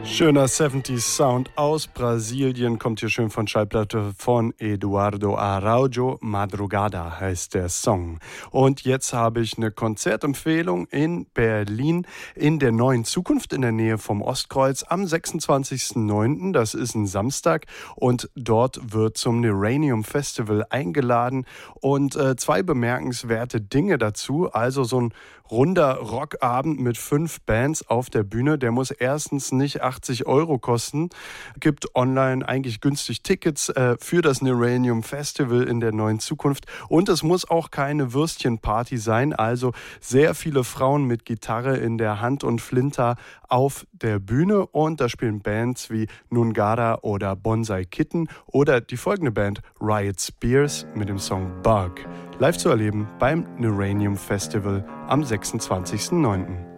Schöner 70s Sound aus Brasilien, kommt hier schön von Schallplatte von Eduardo Araujo. Madrugada heißt der Song. Und jetzt habe ich eine Konzertempfehlung in Berlin in der Neuen Zukunft in der Nähe vom Ostkreuz am 26.09. Das ist ein Samstag und dort wird zum Neuranium Festival eingeladen und zwei bemerkenswerte Dinge dazu. Also so ein runder Rockabend mit 5 Bands auf der Bühne, der muss erstens nicht 80 Euro kosten, gibt online eigentlich günstig Tickets für das Neuranium Festival in der Neuen Zukunft und es muss auch keine Würstchenparty sein, also sehr viele Frauen mit Gitarre in der Hand und Flinter auf der Bühne und da spielen Bands wie Nungara oder Bonsai Kitten oder die folgende Band Riot Spears mit dem Song Bug. Live zu erleben beim Neuranium Festival am 26.09.